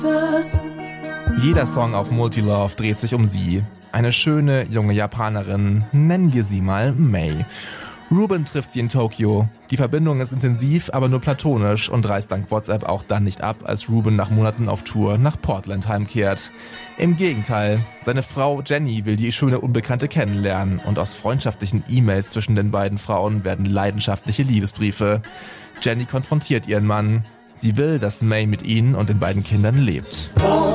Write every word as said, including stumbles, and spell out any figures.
Jeder Song auf Multilove dreht sich um sie. Eine schöne, junge Japanerin, nennen wir sie mal Mei. Ruben trifft sie in Tokio. Die Verbindung ist intensiv, aber nur platonisch und reißt dank WhatsApp auch dann nicht ab, als Ruben nach Monaten auf Tour nach Portland heimkehrt. Im Gegenteil, seine Frau Jenny will die schöne Unbekannte kennenlernen und aus freundschaftlichen E-Mails zwischen den beiden Frauen werden leidenschaftliche Liebesbriefe. Jenny konfrontiert ihren Mann. Sie will, dass Mei mit ihnen und den beiden Kindern lebt.